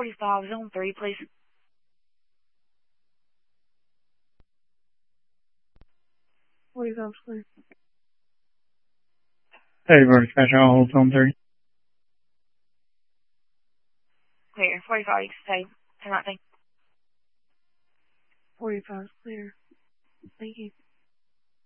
45, zone 3, please. Please, please. Hey, Vertex Dispatch, I'll hold zone 3. Clear. 45, say, 10-19. 45 clear. Thank you.